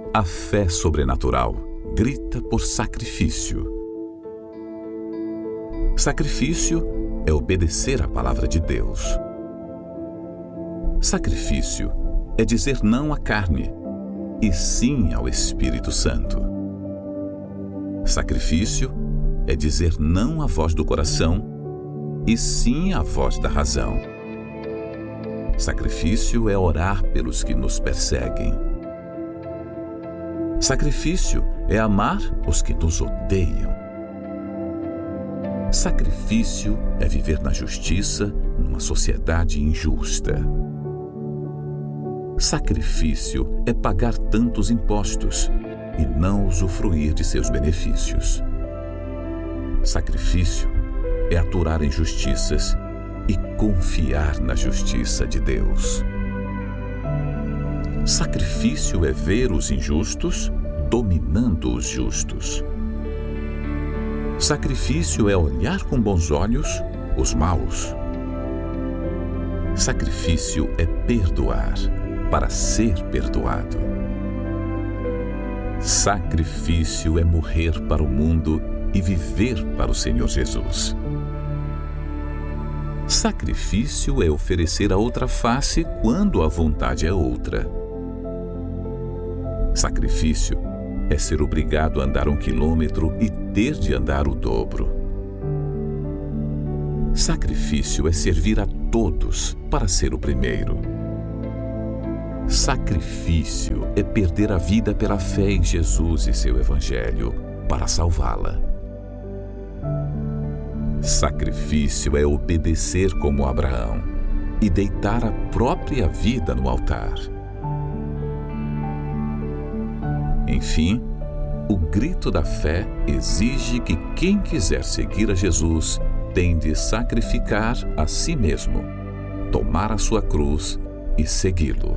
A fé sobrenatural grita por sacrifício. Sacrifício é obedecer à palavra de Deus. Sacrifício é dizer não à carne e sim ao Espírito Santo. Sacrifício é dizer não à voz do coração e sim à voz da razão. Sacrifício é orar pelos que nos perseguem. Sacrifício é amar os que nos odeiam. Sacrifício é viver na justiça numa sociedade injusta. Sacrifício é pagar tantos impostos e não usufruir de seus benefícios. Sacrifício é aturar injustiças e confiar na justiça de Deus. Sacrifício é ver os injustos dominando os justos. Sacrifício é olhar com bons olhos os maus. Sacrifício é perdoar para ser perdoado. Sacrifício é morrer para o mundo e viver para o Senhor Jesus. Sacrifício é oferecer a outra face quando a vontade é outra. Sacrifício é ser obrigado a andar 1 quilômetro e ter de andar o dobro. Sacrifício é servir a todos para ser o primeiro. Sacrifício é perder a vida pela fé em Jesus e seu Evangelho para salvá-la. Sacrifício é obedecer como Abraão e deitar a própria vida no altar. Enfim, o grito da fé exige que quem quiser seguir a Jesus tem de sacrificar a si mesmo, tomar a sua cruz e segui-lo.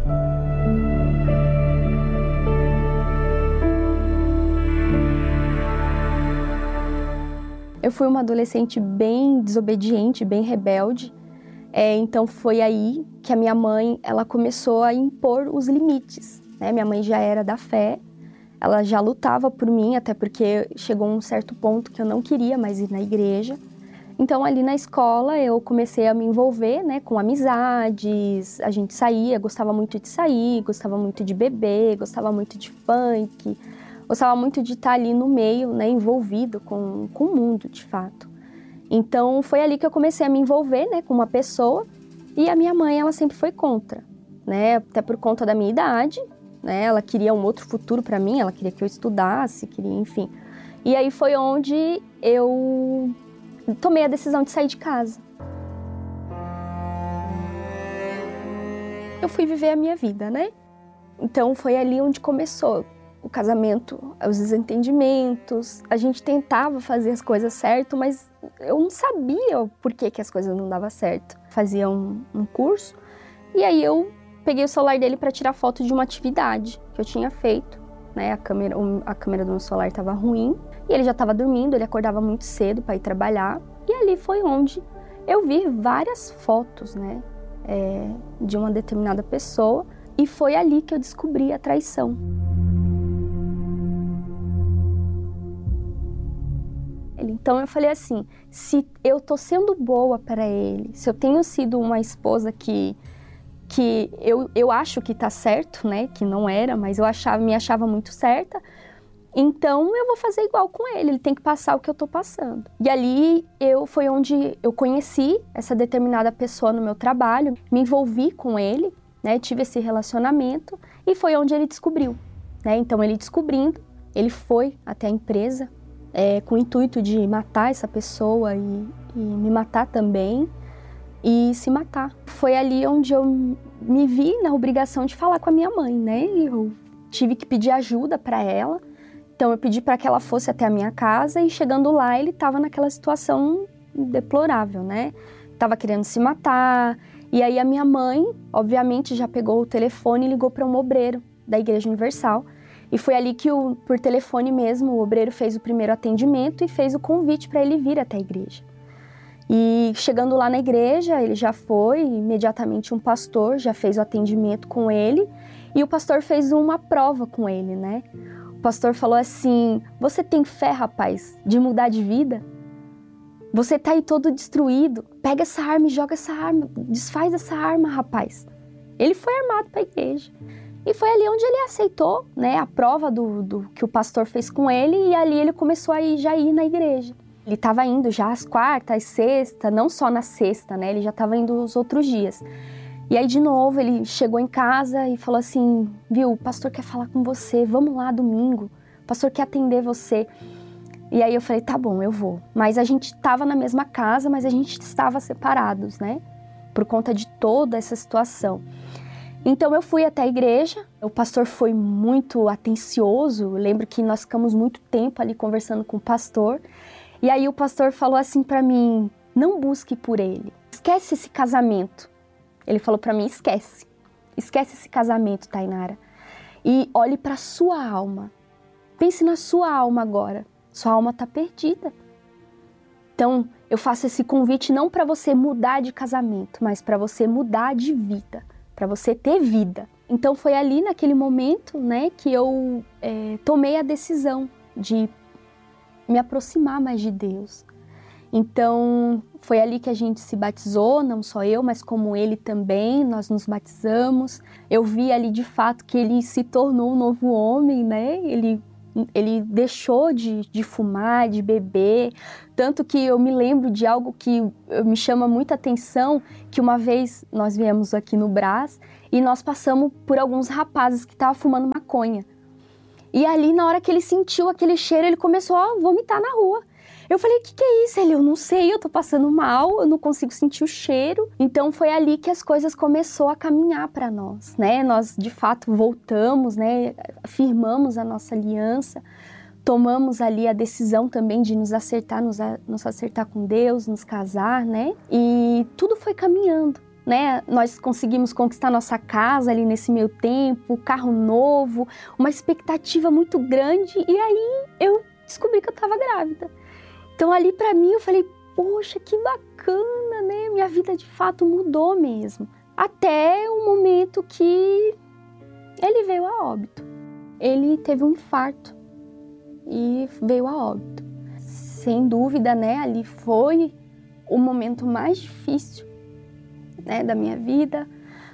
Eu fui uma adolescente bem desobediente, bem rebelde. Então foi aí que a minha mãe ela começou a impor os limites. Minha mãe já era da fé, ela já lutava por mim, até porque chegou um certo ponto que eu não queria mais ir na igreja. Então ali na escola eu comecei a me envolver com amizades, a gente saía, gostava muito de sair, gostava muito de beber, gostava muito de funk. Gostava muito de estar ali no meio, envolvido com o mundo, de fato. Então, foi ali que eu comecei a me envolver, com uma pessoa. E a minha mãe, ela sempre foi contra, até por conta da minha idade, Ela queria um outro futuro para mim, ela queria que eu estudasse, enfim. E aí foi onde eu tomei a decisão de sair de casa. Eu fui viver a minha vida, Então, foi ali onde começou o casamento, os desentendimentos. A gente tentava fazer as coisas certo, mas eu não sabia por que as coisas não davam certo. Fazia um curso e aí eu peguei o celular dele para tirar foto de uma atividade que eu tinha feito. A câmera do meu celular estava ruim e ele já estava dormindo, ele acordava muito cedo para ir trabalhar. E ali foi onde eu vi várias fotos de uma determinada pessoa e foi ali que eu descobri a traição. Então eu falei assim, se eu tô sendo boa para ele, se eu tenho sido uma esposa que eu acho que tá certo, que não era, mas me achava muito certa, então eu vou fazer igual com ele tem que passar o que eu tô passando. E ali foi onde eu conheci essa determinada pessoa no meu trabalho, me envolvi com ele, tive esse relacionamento e foi onde ele descobriu. Então ele descobrindo, ele foi até a empresa, com o intuito de matar essa pessoa e me matar também e se matar. Foi ali onde eu me vi na obrigação de falar com a minha mãe, E eu tive que pedir ajuda para ela. Então eu pedi para que ela fosse até a minha casa e chegando lá ele estava naquela situação deplorável, Tava querendo se matar. E aí a minha mãe, obviamente, já pegou o telefone e ligou para um obreiro da Igreja Universal. E foi ali que, por telefone mesmo, o obreiro fez o primeiro atendimento e fez o convite para ele vir até a igreja. E chegando lá na igreja, ele já foi, imediatamente um pastor já fez o atendimento com ele E o pastor fez uma prova com ele, né? O pastor falou assim: você tem fé, rapaz, de mudar de vida? Você tá aí todo destruído. Pega essa arma e joga essa arma. Desfaz essa arma, rapaz. Ele foi armado para a igreja. E foi ali onde ele aceitou, né, a prova do que o pastor fez com ele. E ali ele começou a ir na igreja. Ele estava indo já às quartas, às sextas, não só na sexta, né? Ele já estava indo os outros dias. E aí, de novo, ele chegou em casa e falou assim: viu, o pastor quer falar com você, vamos lá domingo. O pastor quer atender você. E aí eu falei: tá bom, eu vou. Mas a gente estava na mesma casa, mas a gente estava separados, né? Por conta de toda essa situação. Então eu fui até a igreja, o pastor foi muito atencioso. Eu lembro que nós ficamos muito tempo ali conversando com o pastor. E aí o pastor falou assim para mim: não busque por ele, esquece esse casamento. Ele falou para mim: esquece esse casamento, Tainara, e olhe para sua alma, pense na sua alma agora, sua alma está perdida. Então eu faço esse convite não para você mudar de casamento, mas para você mudar de vida, para você ter vida. Então foi ali naquele momento, né, que eu tomei a decisão de me aproximar mais de Deus. Então, foi ali que a gente se batizou, não só eu, mas como ele também, nós nos batizamos. Eu vi ali de fato que ele se tornou um novo homem, né? Ele deixou de fumar, de beber. Tanto que eu me lembro de algo que me chama muita atenção, que uma vez nós viemos aqui no Brás e nós passamos por alguns rapazes que estavam fumando maconha. E ali, na hora que ele sentiu aquele cheiro, ele começou a vomitar na rua. Eu falei: o que é isso? Ele: eu não sei, eu tô passando mal, eu não consigo sentir o cheiro. Então foi ali que as coisas começaram a caminhar para nós, né? Nós, de fato, voltamos, né? Firmamos a nossa aliança, tomamos ali a decisão também de nos acertar com Deus, nos casar, né? E tudo foi caminhando, né? Nós conseguimos conquistar nossa casa ali nesse meio tempo, carro novo, uma expectativa muito grande. E aí eu descobri que eu estava grávida. Então ali para mim eu falei: poxa, que bacana, né? Minha vida de fato mudou mesmo. Até o momento que ele veio a óbito. Ele teve um infarto e veio a óbito. Sem dúvida, né? Ali foi o momento mais difícil, né, da minha vida,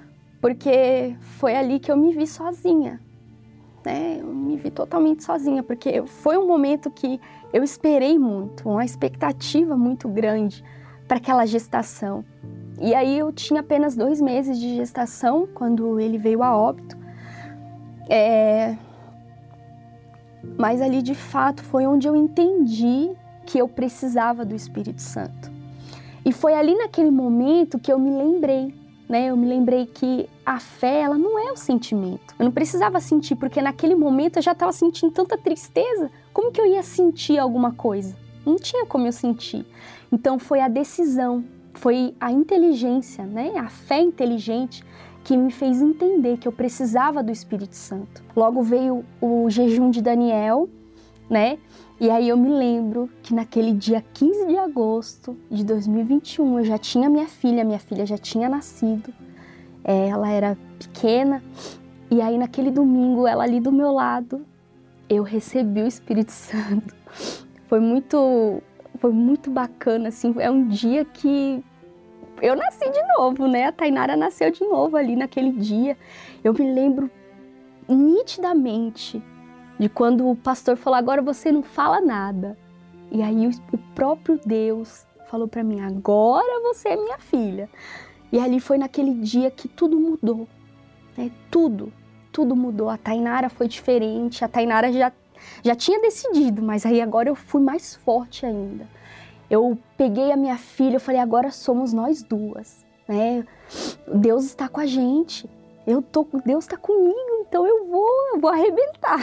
porque foi ali que eu me vi sozinha, né? Eu me vi totalmente sozinha, porque foi um momento que eu esperei muito, uma expectativa muito grande para aquela gestação. E aí eu tinha apenas 2 meses de gestação quando ele veio a óbito. Mas ali de fato foi onde eu entendi que eu precisava do Espírito Santo. E foi ali naquele momento que eu me lembrei, né? Eu me lembrei que a fé, ela não é o sentimento. Eu não precisava sentir, porque naquele momento eu já estava sentindo tanta tristeza. Como que eu ia sentir alguma coisa? Não tinha como eu sentir. Então foi a decisão, foi a inteligência, né? A fé inteligente que me fez entender que eu precisava do Espírito Santo. Logo veio o jejum de Daniel, né? E aí eu me lembro que naquele dia 15 de agosto de 2021 eu já tinha minha filha já tinha nascido, ela era pequena, e aí naquele domingo, ela ali do meu lado, eu recebi o Espírito Santo. Foi muito bacana, assim, é um dia que eu nasci de novo, né? A Tainara nasceu de novo ali naquele dia. Eu me lembro nitidamente de quando o pastor falou: agora você não fala nada. E aí o próprio Deus falou para mim: agora você é minha filha. E ali foi naquele dia que tudo mudou, né? Tudo mudou. A Tainara foi diferente, a Tainara já tinha decidido, mas aí agora eu fui mais forte ainda. Eu peguei a minha filha, eu falei: agora somos nós duas, né? Deus está com a gente. Deus está comigo, então eu vou arrebentar.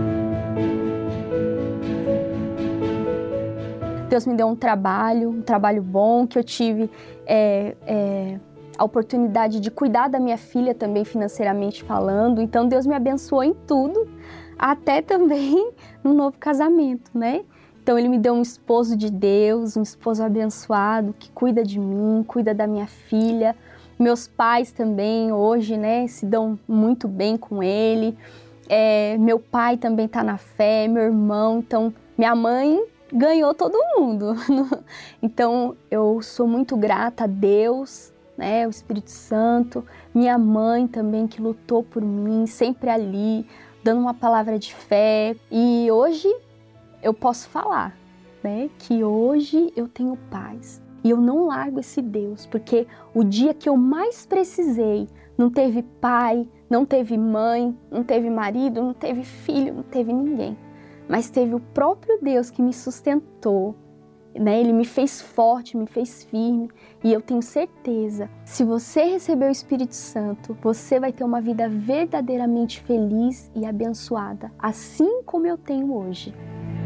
Deus me deu um trabalho bom, que eu tive a oportunidade de cuidar da minha filha também financeiramente falando. Então Deus me abençoou em tudo, até também no novo casamento, né? Então ele me deu um esposo de Deus, um esposo abençoado, que cuida de mim, cuida da minha filha, Meus pais também hoje, né, se dão muito bem com ele. Meu pai também está na fé, meu irmão. Então, minha mãe ganhou todo mundo. Então, eu sou muito grata a Deus, né, o Espírito Santo. Minha mãe também, que lutou por mim, sempre ali, dando uma palavra de fé. E hoje eu posso falar, né, que hoje eu tenho paz. E eu não largo esse Deus, porque o dia que eu mais precisei, não teve pai, não teve mãe, não teve marido, não teve filho, não teve ninguém. Mas teve o próprio Deus que me sustentou, né? Ele me fez forte, me fez firme. E eu tenho certeza, se você receber o Espírito Santo, você vai ter uma vida verdadeiramente feliz e abençoada, assim como eu tenho hoje.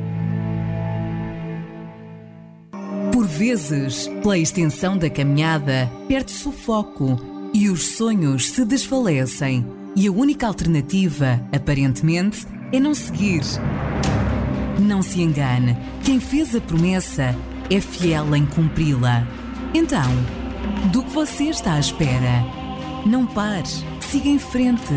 Por vezes, pela extensão da caminhada, perde-se o foco e os sonhos se desfalecem. E a única alternativa, aparentemente, é não seguir. Não se engane, quem fez a promessa é fiel em cumpri-la. Então, do que você está à espera? Não pare, siga em frente.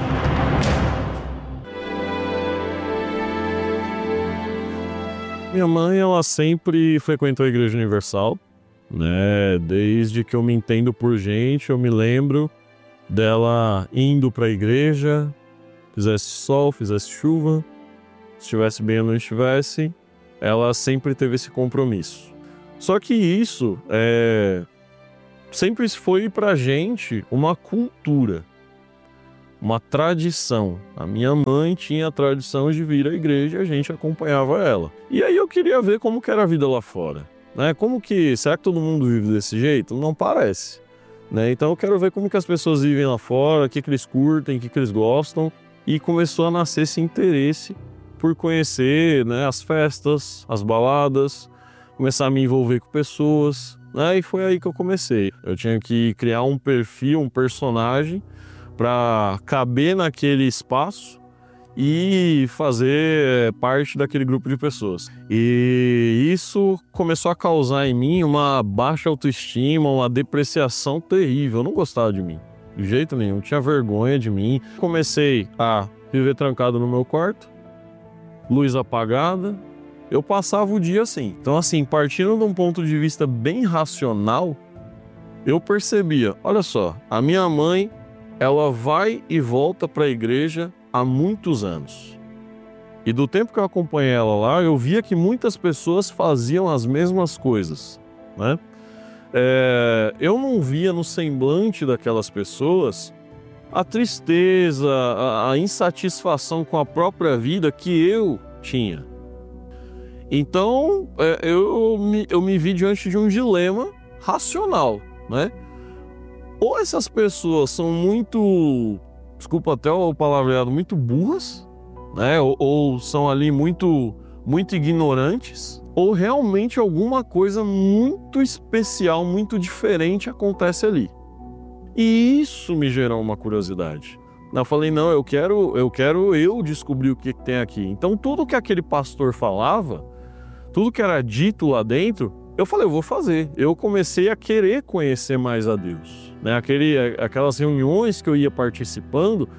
Minha mãe, ela sempre frequentou a Igreja Universal, né? Desde que eu me entendo por gente, eu me lembro dela indo para a igreja, fizesse sol, fizesse chuva, se estivesse bem ou não estivesse, ela sempre teve esse compromisso. Só que isso sempre foi pra gente uma cultura, uma tradição. A minha mãe tinha a tradição de vir à igreja e a gente acompanhava ela. E aí eu queria ver como que era a vida lá fora, né? Será que todo mundo vive desse jeito? Não parece, né? Então eu quero ver como que as pessoas vivem lá fora, o que eles curtem, o que eles gostam. E começou a nascer esse interesse por conhecer, né, as festas, as baladas, começar a me envolver com pessoas, né? E foi aí que eu comecei. Eu tinha que criar um perfil, um personagem para caber naquele espaço e fazer parte daquele grupo de pessoas. E isso começou a causar em mim uma baixa autoestima, uma depreciação terrível. Eu não gostava de mim, de jeito nenhum, tinha vergonha de mim. Comecei a viver trancado no meu quarto, luz apagada, eu passava o dia assim. Então, assim, partindo de um ponto de vista bem racional, eu percebia, olha só, a minha mãe, ela vai e volta para a igreja há muitos anos. E do tempo que eu acompanhei ela lá, eu via que muitas pessoas faziam as mesmas coisas, né? Eu não via no semblante daquelas pessoas a tristeza, a insatisfação com a própria vida que eu tinha. Então, eu me vi diante de um dilema racional, né? Ou essas pessoas são muito, desculpa até o palavreado, muito burras, né? Ou são ali muito ignorantes, ou realmente alguma coisa muito especial, muito diferente acontece ali. E isso me gerou uma curiosidade. Eu falei, não, eu quero descobrir o que tem aqui. Então tudo que aquele pastor falava, tudo que era dito lá dentro, eu falei, eu vou fazer. Eu comecei a querer conhecer mais a Deus, né? Aquelas reuniões que eu ia participando,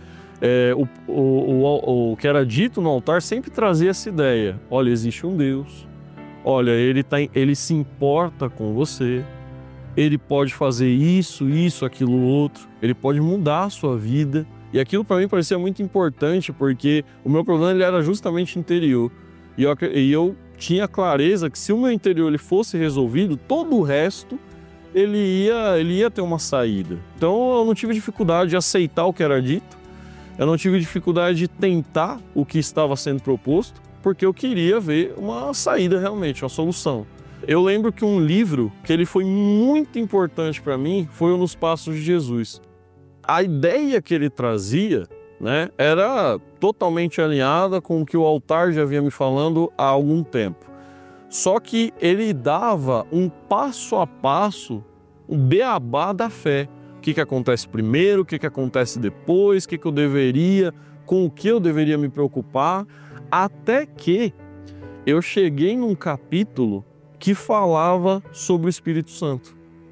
o que era dito no altar sempre trazia essa ideia. Olha, existe um Deus. Olha, ele se importa com você. Ele pode fazer isso, aquilo, outro. Ele pode mudar a sua vida. E aquilo para mim parecia muito importante, porque o meu problema ele era justamente interior. E eu tinha clareza que se o meu interior ele fosse resolvido, todo o resto ele ia ter uma saída. Então eu não tive dificuldade de aceitar o que era dito. Eu não tive dificuldade de tentar o que estava sendo proposto, porque eu queria ver uma saída realmente, uma solução. Eu lembro que um livro que ele foi muito importante para mim foi o Nos Passos de Jesus. A ideia que ele trazia, né, era totalmente alinhada com o que o altar já vinha me falando há algum tempo. Só que ele dava um passo a passo, um beabá da fé. O que acontece primeiro, o que acontece depois, com o que eu deveria me preocupar, até que eu cheguei num capítulo que falava sobre o Espírito Santo.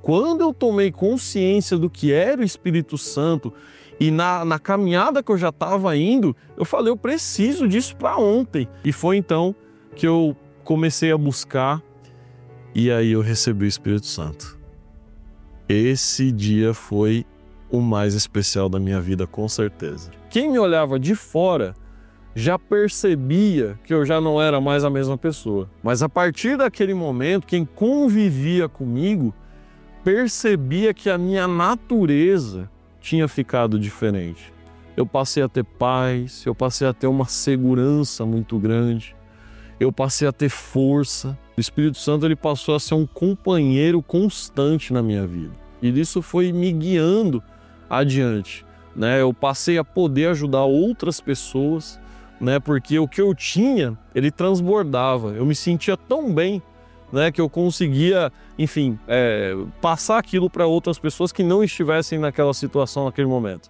quando eu tomei consciência do que era o Espírito Santo e na caminhada que eu já estava indo, eu falei, eu preciso disso para ontem. E foi então que eu comecei a buscar e aí eu recebi o Espírito Santo. Esse dia foi o mais especial da minha vida, com certeza. Quem me olhava de fora já percebia que eu já não era mais a mesma pessoa. Mas a partir daquele momento, quem convivia comigo percebia que a minha natureza tinha ficado diferente. Eu passei a ter paz, eu passei a ter uma segurança muito grande, eu passei a ter força. O Espírito Santo ele passou a ser um companheiro constante na minha vida. E isso foi me guiando adiante, né? Eu passei a poder ajudar outras pessoas, né? Porque o que eu tinha, ele transbordava. Eu me sentia tão bem, né? Que eu conseguia, enfim, passar aquilo para outras pessoas que não estivessem naquela situação naquele momento.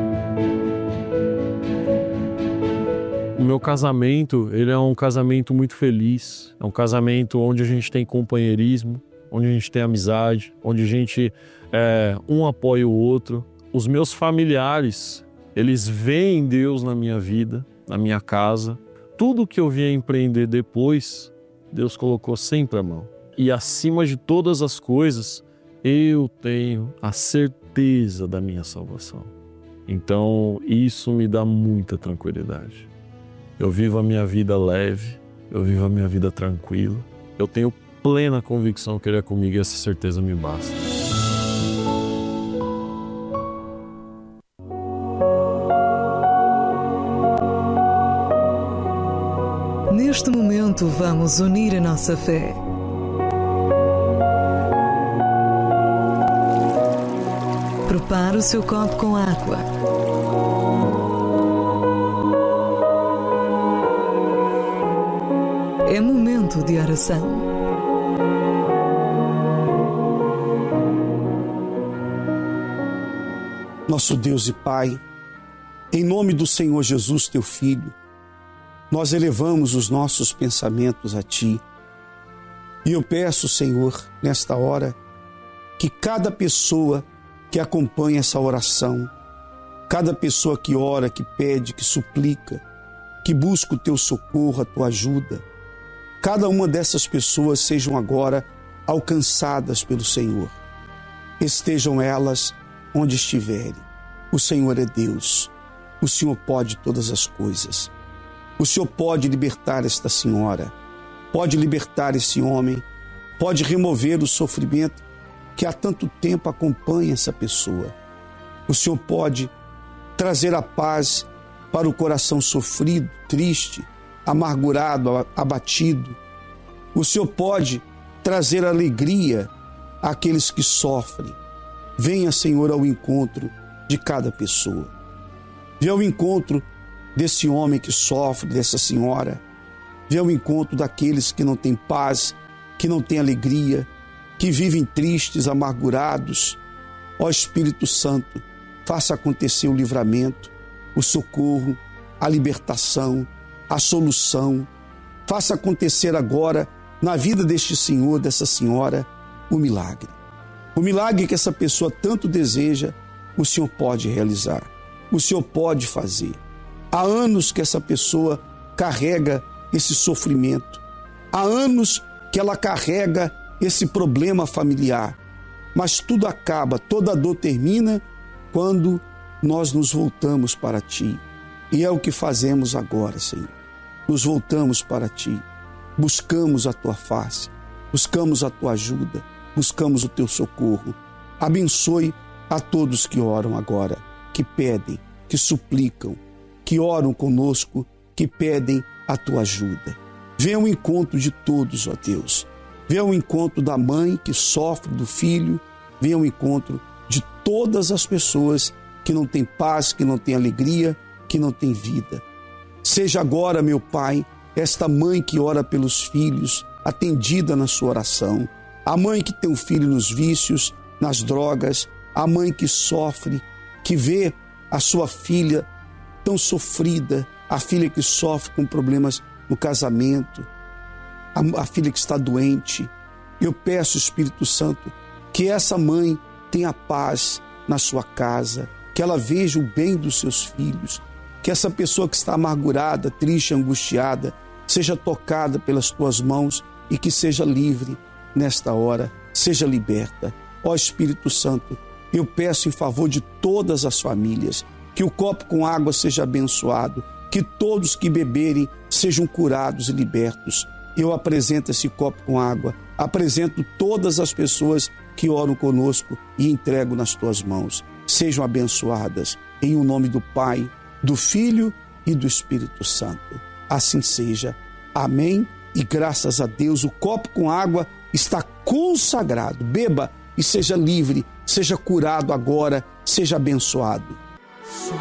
O meu casamento, ele é um casamento muito feliz. É um casamento onde a gente tem companheirismo, onde a gente tem amizade, onde a gente um apoia o outro. Os meus familiares, eles veem Deus na minha vida, na minha casa. Tudo que eu vim empreender depois, Deus colocou sempre a mão. E acima de todas as coisas, eu tenho a certeza da minha salvação. Então, isso me dá muita tranquilidade. Eu vivo a minha vida leve, eu vivo a minha vida tranquila. Eu tenho plena convicção que Ele é comigo e essa certeza me basta. Neste momento, vamos unir a nossa fé. Prepare o seu copo com água. É momento de oração. Nosso Deus e Pai, em nome do Senhor Jesus, Teu Filho, nós elevamos os nossos pensamentos a Ti. E eu peço, Senhor, nesta hora, que cada pessoa que acompanha essa oração, cada pessoa que ora, que pede, que suplica, que busca o Teu socorro, a Tua ajuda, cada uma dessas pessoas sejam agora alcançadas pelo Senhor. Estejam elas onde estiverem. O Senhor é Deus. O Senhor pode todas as coisas. O Senhor pode libertar esta senhora, pode libertar esse homem, pode remover o sofrimento que há tanto tempo acompanha essa pessoa. O Senhor pode trazer a paz para o coração sofrido, triste, amargurado, abatido. O Senhor pode trazer alegria àqueles que sofrem. Venha, Senhor, ao encontro de cada pessoa. Venha ao encontro desse homem que sofre, dessa senhora. Venha ao encontro daqueles que não têm paz, que não têm alegria, que vivem tristes, amargurados. Ó Espírito Santo, faça acontecer o livramento, o socorro, a libertação, a solução. Faça acontecer agora, na vida deste senhor, dessa senhora, o milagre. O milagre que essa pessoa tanto deseja, o Senhor pode realizar. O Senhor pode fazer. Há anos que essa pessoa carrega esse sofrimento. Há anos que ela carrega esse problema familiar. Mas tudo acaba, toda dor termina quando nós nos voltamos para Ti. E é o que fazemos agora, Senhor. Nos voltamos para Ti. Buscamos a Tua face. Buscamos a Tua ajuda. Buscamos o Teu socorro. Abençoe a todos que oram agora, que pedem, que suplicam, que oram conosco, que pedem a Tua ajuda. Venha ao encontro de todos, ó Deus. Venha ao encontro da mãe que sofre do filho. Venha ao encontro de todas as pessoas que não têm paz, que não têm alegria, que não têm vida. Seja agora, meu Pai, esta mãe que ora pelos filhos, atendida na sua oração. A mãe que tem um filho nos vícios, nas drogas. A mãe que sofre, que vê a sua filha tão sofrida. A filha que sofre com problemas no casamento. A filha que está doente. Eu peço, Espírito Santo, Que essa mãe tenha paz na sua casa, que ela veja o bem dos seus filhos, que essa pessoa que está amargurada, triste, angustiada, seja tocada pelas tuas mãos e que seja livre nesta hora, seja liberta. Ó Espírito Santo, eu peço em favor de todas as famílias, que o copo com água seja abençoado, que todos que beberem sejam curados e libertos. Eu apresento esse copo com água, apresento todas as pessoas que oram conosco e entrego nas tuas mãos. Sejam abençoadas em o nome do Pai, do Filho e do Espírito Santo. Assim seja. Amém. E graças a Deus, o copo com água está consagrado. Beba e seja livre, seja curado agora, seja abençoado.